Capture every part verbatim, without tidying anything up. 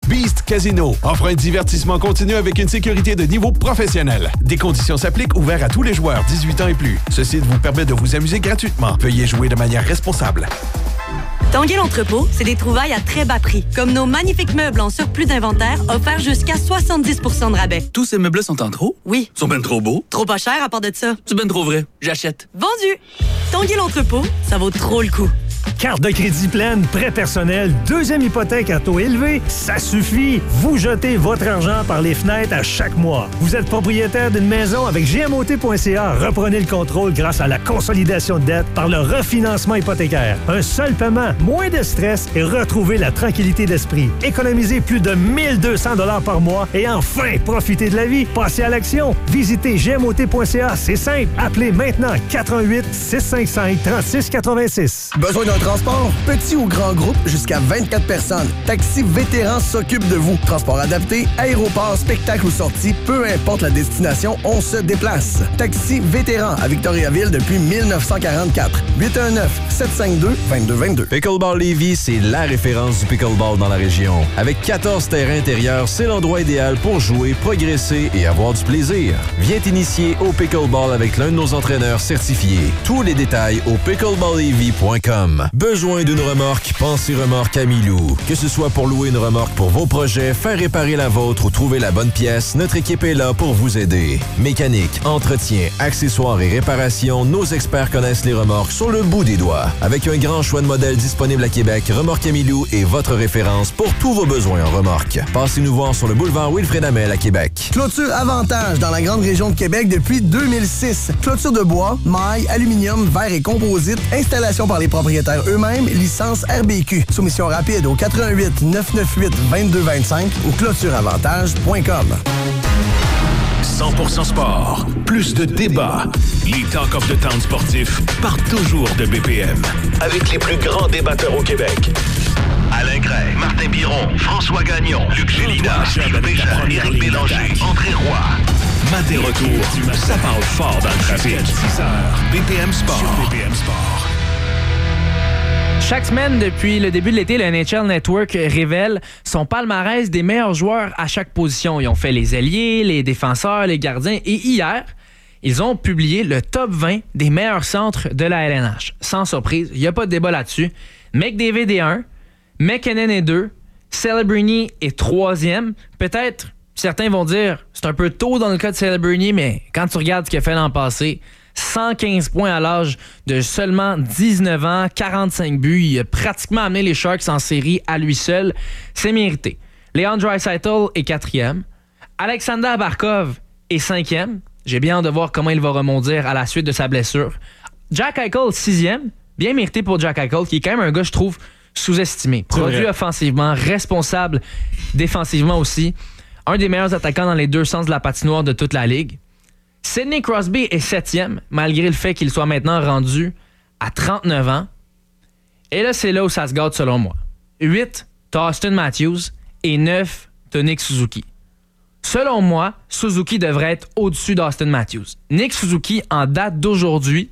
Beast Casino offre un divertissement continu avec une sécurité de niveau professionnel. Des conditions s'appliquent, ouverts à tous les joueurs dix-huit ans et plus. Ce site vous permet de vous amuser gratuitement. Veuillez jouer de manière responsable. Tanguay l'entrepôt, c'est des trouvailles à très bas prix, comme nos magnifiques meubles en surplus d'inventaire offerts jusqu'à soixante-dix pour cent de rabais. Tous ces meubles sont en trop? Oui. Ils sont ben trop beaux? Trop pas cher à part de ça. C'est ben trop vrai. J'achète. Vendu! Tanguay l'entrepôt, ça vaut trop le coup. Carte de crédit pleine, prêt personnel, deuxième hypothèque à taux élevé, ça suffit. Vous jetez votre argent par les fenêtres à chaque mois. Vous êtes propriétaire d'une maison avec G M O T point C A. Reprenez le contrôle grâce à la consolidation de dette par le refinancement hypothécaire. Un seul paiement, moins de stress et retrouvez la tranquillité d'esprit. Économisez plus de mille deux cents dollars par mois et enfin profitez de la vie. Passez à l'action. Visitez G M O T point C A. C'est simple. Appelez maintenant quatre un huit, six cinq cinq, trois six huit six. Besoin d'un transport? Petit ou grand groupe, jusqu'à vingt-quatre personnes. Taxi Vétéran s'occupe de vous. Transport adapté, aéroport, spectacle ou sortie, peu importe la destination, on se déplace. Taxi Vétéran à Victoriaville depuis mille neuf cent quarante-quatre. huit un neuf, sept cinq deux, deux deux deux deux. Pickleball Lévis, c'est la référence du pickleball dans la région. Avec quatorze terrains intérieurs, c'est l'endroit idéal pour jouer, progresser et avoir du plaisir. Viens t'initier au pickleball avec l'un de nos entraîneurs certifiés. Tous les détails au pickleball lévis point com. Besoin d'une remorque? Pensez Remorque Amilou. Que ce soit pour louer une remorque pour vos projets, faire réparer la vôtre ou trouver la bonne pièce, notre équipe est là pour vous aider. Mécanique, entretien, accessoires et réparations, nos experts connaissent les remorques sur le bout des doigts. Avec un grand choix de modèles disponibles à Québec, Remorque Amilou est votre référence pour tous vos besoins en remorque. Passez nous voir sur le boulevard Wilfrid Hamel à Québec. Clôture Avantage dans la grande région de Québec depuis deux mille six. Clôture de bois, maille, aluminium, verre et composite. Installation par les propriétaires eux-mêmes. Licence R B Q. Soumission rapide au quatre un huit, neuf neuf huit, deux deux deux cinq ou clôtureavantage point com. cent pour cent sport. Plus de débats. Les Talk of the Town sportifs partent toujours de B P M. Avec les plus grands débatteurs au Québec. Alain Gray, Martin Biron, François Gagnon, Luc Gélina, Steve Béchard, Éric Bélanger, André Roy. Matin retour, ça parle fort dans le trafic. six heures, B P M Sport. Sur B P M Sport. Chaque semaine, depuis le début de l'été, le N H L Network révèle son palmarès des meilleurs joueurs à chaque position. Ils ont fait les ailiers, les défenseurs, les gardiens et hier, ils ont publié le top vingt des meilleurs centres de la L N H. Sans surprise, il n'y a pas de débat là-dessus. McDavid est un, McKinnon est deux, Celebrini est troisième. Peut-être, certains vont dire, c'est un peu tôt dans le cas de Celebrini, mais quand tu regardes ce qu'il a fait l'an passé, cent quinze points à l'âge de seulement dix-neuf ans, quarante-cinq buts. Il a pratiquement amené les Sharks en série à lui seul. C'est mérité. Leon Draisaitl est quatrième. Alexander Barkov est cinquième. J'ai bien hâte de voir comment il va rebondir à la suite de sa blessure. Jack Eichel, sixième. Bien mérité pour Jack Eichel, qui est quand même un gars, je trouve, sous-estimé. Produit offensivement, responsable défensivement aussi. Un des meilleurs attaquants dans les deux sens de la patinoire de toute la Ligue. Sidney Crosby est septième, malgré le fait qu'il soit maintenant rendu à trente-neuf ans. Et là, c'est là où ça se gâte selon moi. huit, t'as Austin Matthews et neuf, t'as Nick Suzuki. Selon moi, Suzuki devrait être au-dessus d'Austin Matthews. Nick Suzuki, en date d'aujourd'hui,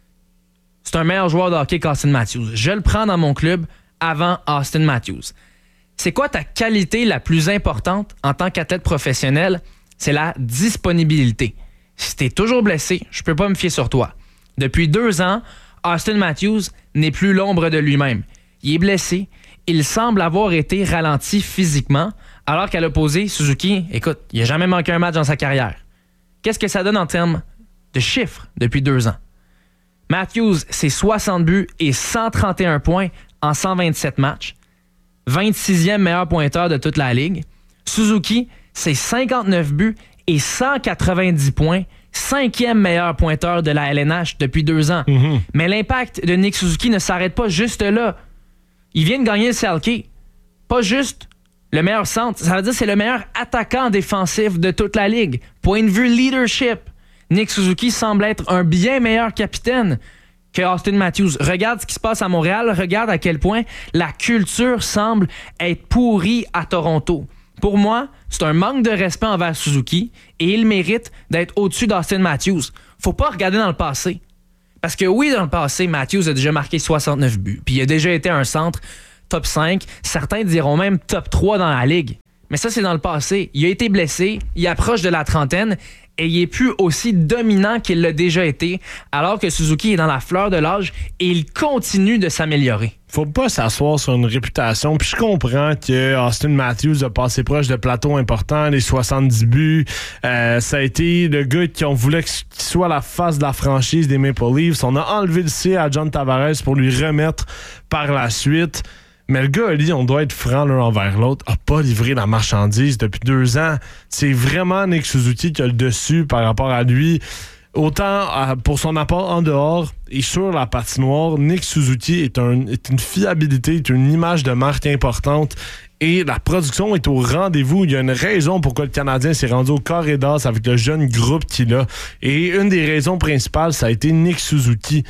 c'est un meilleur joueur de hockey qu'Austin Matthews. Je le prends dans mon club avant Austin Matthews. C'est quoi ta qualité la plus importante en tant qu'athlète professionnel? C'est la disponibilité. Si t'es toujours blessé, je peux pas me fier sur toi. Depuis deux ans, Austin Matthews n'est plus l'ombre de lui-même. Il est blessé. Il semble avoir été ralenti physiquement, alors qu'à l'opposé, Suzuki, écoute, il n'a jamais manqué un match dans sa carrière. Qu'est-ce que ça donne en termes de chiffres depuis deux ans? Matthews, c'est soixante buts et cent trente et un points en cent vingt-sept matchs. vingt-sixième meilleur pointeur de toute la Ligue. Suzuki, c'est cinquante-neuf buts et cent quatre-vingt-dix points, cinquième meilleur pointeur de la L N H depuis deux ans. Mm-hmm. Mais l'impact de Nick Suzuki ne s'arrête pas juste là. Il vient de gagner le Selke. Pas juste le meilleur centre. Ça veut dire que c'est le meilleur attaquant défensif de toute la Ligue. Point de vue leadership, Nick Suzuki semble être un bien meilleur capitaine que Austin Matthews. Regarde ce qui se passe à Montréal. Regarde à quel point la culture semble être pourrie à Toronto. Pour moi, c'est un manque de respect envers Suzuki et il mérite d'être au-dessus d'Austin Matthews. Faut pas regarder dans le passé. Parce que oui, dans le passé, Matthews a déjà marqué soixante-neuf buts. Puis il a déjà été un centre top cinq. Certains diront même top trois dans la Ligue. Mais ça, c'est dans le passé. Il a été blessé, il approche de la trentaine et il est plus aussi dominant qu'il l'a déjà été, alors que Suzuki est dans la fleur de l'âge et il continue de s'améliorer. Faut pas s'asseoir sur une réputation. Puis je comprends que Austin Matthews a passé proche de plateaux importants, les soixante-dix buts. Euh, ça a été le gars qu'on voulait qu'il soit la face de la franchise des Maple Leafs. On a enlevé le C à John Tavares pour lui remettre par la suite. Mais le gars, Ali, on doit être franc l'un envers l'autre, a pas livré la marchandise depuis deux ans. C'est vraiment Nick Suzuki qui a le dessus par rapport à lui. Autant euh, pour son apport en dehors et sur la patinoire, Nick Suzuki est, un, est une fiabilité, est une image de marque importante et la production est au rendez-vous. Il y a une raison pourquoi le Canadien s'est rendu au carré d'as avec le jeune groupe qu'il a. Et une des raisons principales, ça a été Nick Suzuki.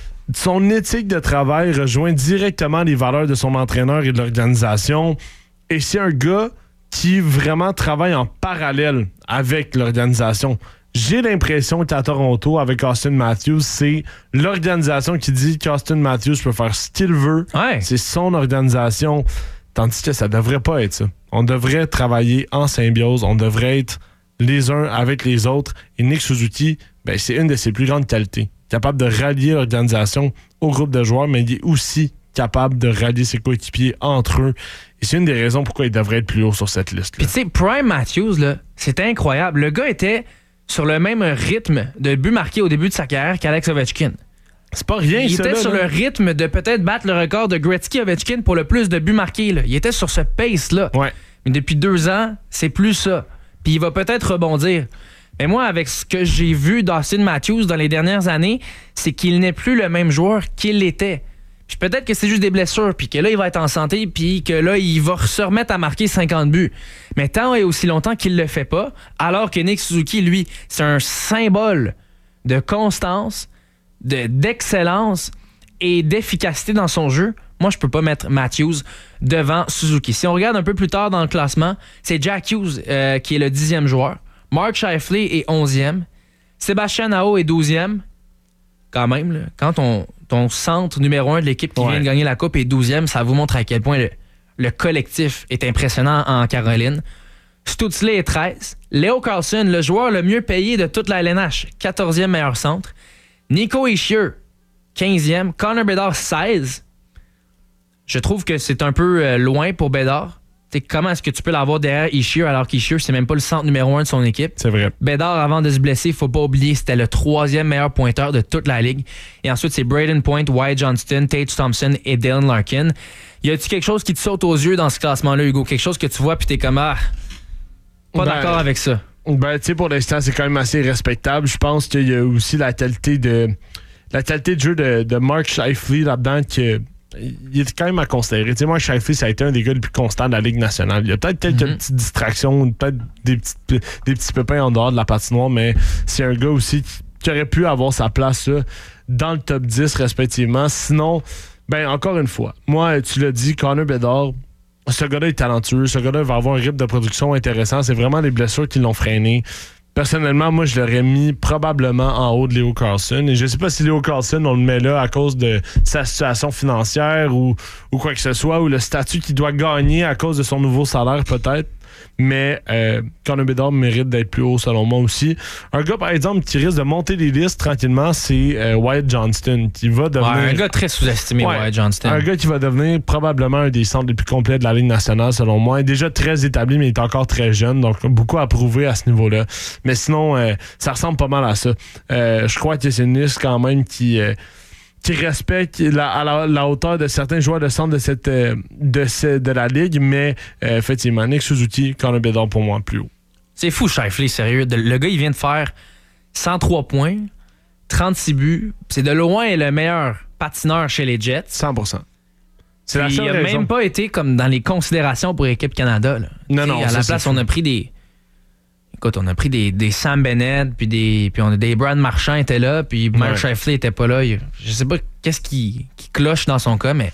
Son éthique de travail rejoint directement les valeurs de son entraîneur et de l'organisation. Et c'est un gars qui vraiment travaille en parallèle avec l'organisation. J'ai l'impression qu'à Toronto, avec Austin Matthews, c'est l'organisation qui dit qu'Austin Matthews peut faire ce qu'il veut. Ouais. C'est son organisation. Tandis que ça devrait pas être ça. On devrait travailler en symbiose. On devrait être les uns avec les autres. Et Nick Suzuki, ben, c'est une de ses plus grandes qualités. Capable de rallier l'organisation au groupe de joueurs, mais il est aussi capable de rallier ses coéquipiers entre eux. Et c'est une des raisons pourquoi il devrait être plus haut sur cette liste. Puis tu sais, Prime Matthews, là, c'était incroyable. Le gars était sur le même rythme de buts marqués au début de sa carrière qu'Alex Ovechkin. C'est pas rien, Il ça, était là, sur là. le rythme de peut-être battre le record de Gretzky-Ovechkin pour le plus de buts marqués. Là. Il était sur ce pace-là. Ouais. Mais depuis deux ans, c'est plus ça. Puis il va peut-être rebondir. Mais moi, avec ce que j'ai vu d'Austin Matthews dans les dernières années, c'est qu'il n'est plus le même joueur qu'il l'était. Puis peut-être que c'est juste des blessures, puis que là, il va être en santé, puis que là, il va se remettre à marquer cinquante buts. Mais tant et aussi longtemps qu'il le fait pas, alors que Nick Suzuki, lui, c'est un symbole de constance, de, d'excellence et d'efficacité dans son jeu, moi, je peux pas mettre Matthews devant Suzuki. Si on regarde un peu plus tard dans le classement, c'est Jack Hughes euh, qui est le dixième joueur. Mark Scheifele est onzième. Sébastien Aho est douzième. Quand même, là, quand ton, ton centre numéro un de l'équipe qui ouais. vient de gagner la Coupe est douzième, ça vous montre à quel point le, le collectif est impressionnant en Caroline. Stutzle est treize. Leo Carlson, le joueur le mieux payé de toute la L N H, quatorzième meilleur centre. Nico Hischier, quinzième. Connor Bedard, seize. Je trouve que c'est un peu euh, loin pour Bedard. T'sais, comment est-ce que tu peux l'avoir derrière Hischier alors qu'Hischier, c'est même pas le centre numéro un de son équipe? C'est vrai. Bedard, avant de se blesser, faut pas oublier, c'était le troisième meilleur pointeur de toute la ligue. Et ensuite, c'est Braden Point, Wyatt Johnston, Tage Thompson et Dylan Larkin. Y a-tu quelque chose qui te saute aux yeux dans ce classement-là, Hugo? Quelque chose que tu vois puis t'es comme, ah, pas ben, d'accord avec ça. Ben, tu sais, pour l'instant, c'est quand même assez respectable. Je pense qu'il y a aussi la qualité de la qualité de jeu de, de Mark Scheifele là-dedans que il est quand même à considérer. Tu sais, moi, Scheifele, ça a été un des gars les plus constants de la Ligue nationale. Il y a peut-être quelques mm-hmm. petites distractions, peut-être des petits, des petits pépins en dehors de la patinoire, mais c'est un gars aussi qui, qui aurait pu avoir sa place là, dans le top dix, respectivement. Sinon, ben encore une fois, moi, tu l'as dit, Connor Bedard, ce gars-là est talentueux. Ce gars-là va avoir un rythme de production intéressant. C'est vraiment les blessures qui l'ont freiné. Personnellement, moi, je l'aurais mis probablement en haut de Leo Carlson. Et je ne sais pas si Leo Carlson, on le met là à cause de sa situation financière ou, ou quoi que ce soit, ou le statut qu'il doit gagner à cause de son nouveau salaire, peut-être. Mais euh, Connor Bedard mérite d'être plus haut, selon moi aussi. Un gars, par exemple, qui risque de monter les listes tranquillement, c'est euh, Wyatt Johnston, qui va devenir... Ouais, un gars très sous-estimé, ouais, Wyatt Johnston. Un gars qui va devenir probablement un des centres les plus complets de la Ligue nationale, selon moi. Il est déjà très établi, mais il est encore très jeune, donc beaucoup à prouver à ce niveau-là. Mais sinon, euh, ça ressemble pas mal à ça. Euh, je crois que c'est une liste quand même qui... Euh, qui respecte la, à la, la hauteur de certains joueurs de centre de, cette, de, ce, de la Ligue, mais euh, effectivement, Nick Suzuki, Connor Bedard pour moi plus haut. C'est fou, Scheifele, sérieux. Le gars, il vient de faire cent trois points, trente-six buts. C'est de loin le meilleur patineur chez les Jets. cent pour cent. C'est la seule il n'a raison. même pas été comme dans les considérations pour l'équipe Canada. Là. Non, non. À la place, on a pris des... Écoute, on a pris des, des Sam Bennett, puis des, puis on a des Brad Marchand étaient là, puis Mark ouais. Scheifele était pas là. Je sais pas qu'est-ce qui, qui cloche dans son cas, mais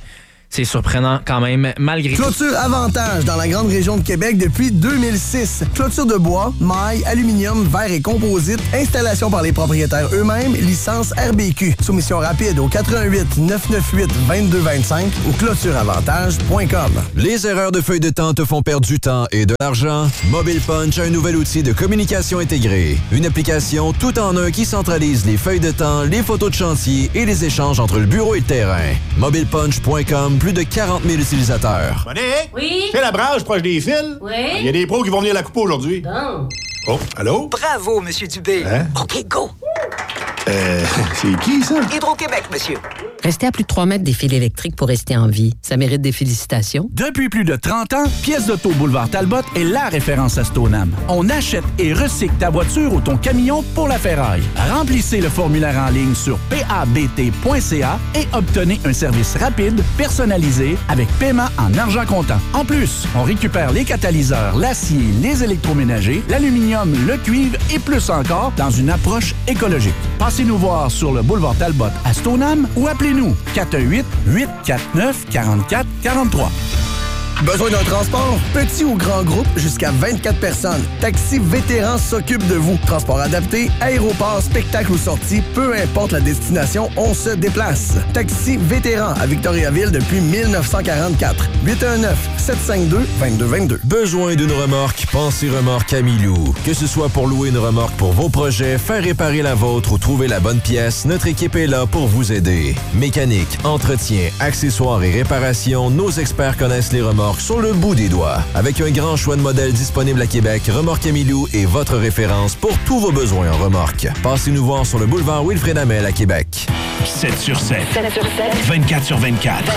C'est surprenant quand même, malgré tout. Clôture Avantage dans la grande région de Québec depuis deux mille six. Clôture de bois, maille, aluminium, verre et composite. Installation par les propriétaires eux-mêmes. Licence R B Q. Soumission rapide au quatre un huit neuf neuf huit deux deux deux cinq ou clôture avantage point com. Les erreurs de feuille de temps te font perdre du temps et de l'argent? Mobile Punch a un nouvel outil de communication intégrée. Une application tout en un qui centralise les feuilles de temps, les photos de chantier et les échanges entre le bureau et le terrain. mobile punch point com, plus de quarante mille utilisateurs. Monique? Oui? C'est la branche proche des fils? Oui? Il y a des pros qui vont venir la couper aujourd'hui. Bon. Oh, allô? Bravo, Monsieur Dubé. Hein? OK, go. Euh, c'est qui, ça? Hydro-Québec, monsieur. Rester à plus de trois mètres des fils électriques pour rester en vie, ça mérite des félicitations. Depuis plus de trente ans, Pièces d'auto Boulevard Talbot est la référence à Stoneham. On achète et recycle ta voiture ou ton camion pour la ferraille. Remplissez le formulaire en ligne sur p a b t point c a et obtenez un service rapide, personnalisé, avec paiement en argent comptant. En plus, on récupère les catalyseurs, l'acier, les électroménagers, l'aluminium, le cuivre et plus encore dans une approche écologique. Passez-nous voir sur le boulevard Talbot à Stoneham ou appelez-nous quatre un huit huit quatre neuf quatre quatre quatre trois. Besoin d'un transport? Petit ou grand groupe, jusqu'à vingt-quatre personnes. Taxi Vétéran s'occupe de vous. Transport adapté, aéroport, spectacle ou sortie, peu importe la destination, on se déplace. Taxi Vétéran à Victoriaville depuis mille neuf cent quarante-quatre. huit un neuf sept cinq deux deux deux deux deux. Besoin d'une remorque? Pensez Remorque Camilou. Que ce soit pour louer une remorque pour vos projets, faire réparer la vôtre ou trouver la bonne pièce, notre équipe est là pour vous aider. Mécanique, entretien, accessoires et réparation, nos experts connaissent les remorques sur le bout des doigts. Avec un grand choix de modèles disponibles à Québec, Remorque Camilou est votre référence pour tous vos besoins en remorque. Passez-nous voir sur le boulevard Wilfrid Hamel à Québec. sept sur sept. sept sur sept. vingt-quatre sur vingt-quatre.